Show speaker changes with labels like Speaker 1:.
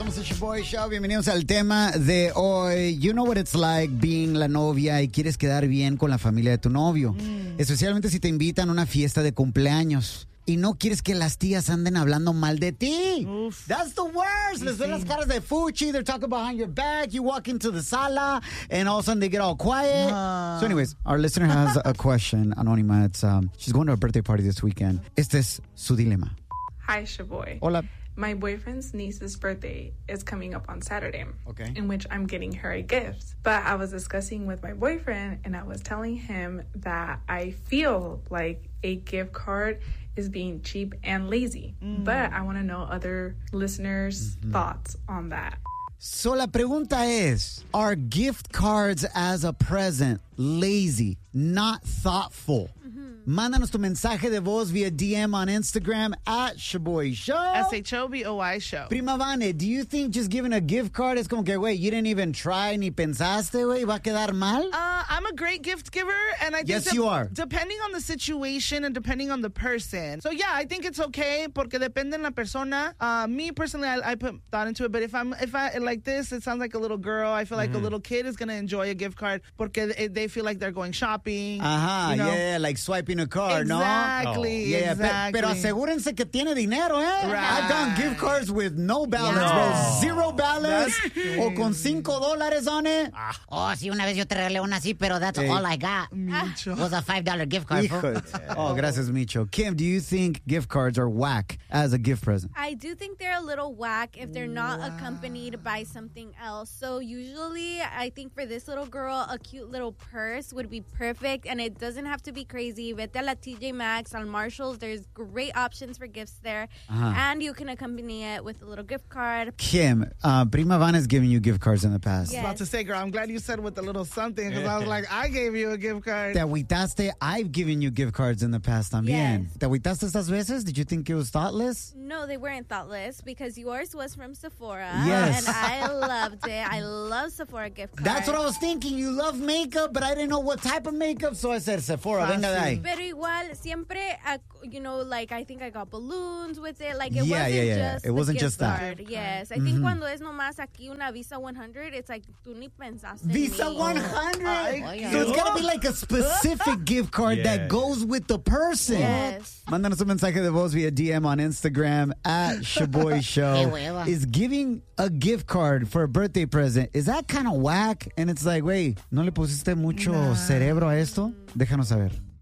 Speaker 1: Somos el Shaboy Show. Bienvenidos al tema de hoy. You know what it's like being la novia y quieres quedar bien con la familia de tu novio. Especialmente si te invitan a una fiesta de cumpleaños. Y no quieres que las tías anden hablando mal de ti.
Speaker 2: Uf.
Speaker 1: That's the worst. Les ven las caras de fuchi. They're talking behind your back. You walk into the sala, and all of a sudden they get all quiet. So anyways, our listener has a question, Anónima. It's, she's going to a birthday party this weekend. Este es su dilema.
Speaker 3: Hi, Shaboy.
Speaker 1: Hola.
Speaker 3: My boyfriend's niece's birthday is coming up on Saturday,
Speaker 1: Okay.
Speaker 3: in which I'm getting her a gift. But I was discussing with my boyfriend, and I was telling him that I feel like a gift card is being cheap and lazy. But I want to know other listeners' thoughts on that.
Speaker 1: So la pregunta es, are gift cards as a present lazy, not thoughtful? Mándanos tu mensaje de voz via DM on Instagram at Shaboy Show.
Speaker 2: SHOBOY show.
Speaker 1: Prima Vane, do you think just giving a gift card es como que, wait, you didn't even try ni pensaste, güey, va a quedar mal?
Speaker 2: I'm a great gift giver, and I think
Speaker 1: Yes, you are.
Speaker 2: Depending on the situation and depending on the person. So yeah, I think it's okay porque depende en la persona. Me personally, I put thought into it, but if I like this, it sounds like a little girl. I feel like a little kid is gonna enjoy a gift card porque they feel like they're going shopping.
Speaker 1: Ajá,
Speaker 2: you know?
Speaker 1: yeah, like swiping a card,
Speaker 2: Exactly,
Speaker 1: ¿no? Yeah,
Speaker 2: exactly.
Speaker 1: pero asegúrense que tiene dinero, ¿eh?
Speaker 2: Right.
Speaker 1: I've done gift cards with no balance,
Speaker 4: Yeah.
Speaker 1: bro. Zero balance. O con $5 on it.
Speaker 4: Oh, sí, una vez yo te regalé una así, pero that's
Speaker 1: Hey.
Speaker 4: all I got.
Speaker 2: Micho.
Speaker 4: Was a $5 gift card.
Speaker 1: Hijo. Oh, gracias, Micho. Kim, do you think gift cards are whack as a gift present?
Speaker 5: I do think they're a little whack if they're not accompanied by something else. So usually, I think for this little girl, a cute little purse would be perfect, and it doesn't have to be crazy. Vete a la TJ Maxx, on Marshalls. There's great options for gifts there, and you can accompany it with a little gift card.
Speaker 1: Kim, Prima Van has given you gift cards in the past.
Speaker 5: Yeah.
Speaker 2: About to say, girl, I'm glad you said with a little something because I was like, I gave you a gift card.
Speaker 1: Te agüitaste. I've given you gift cards in the past también.
Speaker 5: Yes.
Speaker 1: ¿Te agüitaste estas veces? Did you think it was thoughtless?
Speaker 5: No, they weren't thoughtless because yours was from Sephora,
Speaker 1: Yes.
Speaker 5: and I loved it. I love Sephora gift cards.
Speaker 1: That's what I was thinking. You love makeup, but I didn't know what type of makeup, so I said Sephora. Venga de ahí.
Speaker 5: Pero igual, siempre, you know, like, I think I got balloons with it. Like, it
Speaker 1: Yeah,
Speaker 5: wasn't
Speaker 1: yeah, yeah.
Speaker 5: just
Speaker 1: It wasn't
Speaker 5: the
Speaker 1: just
Speaker 5: gift
Speaker 1: that.
Speaker 5: card. Yes. I think cuando es nomás aquí una Visa 100, it's like, tú ni pensaste en
Speaker 1: Visa
Speaker 5: mí.
Speaker 1: 100.
Speaker 4: Ay,
Speaker 1: So it's got to be like a specific gift card that goes with the person.
Speaker 5: Yes.
Speaker 1: Mándanos un mensaje de voz via DM on Instagram at Shaboy Show.
Speaker 4: Qué hueva.
Speaker 1: Is giving a gift card for a birthday present, is that kind of whack? And it's like, wait, ¿no le pusiste mucho cerebro a esto? Déjanos saber.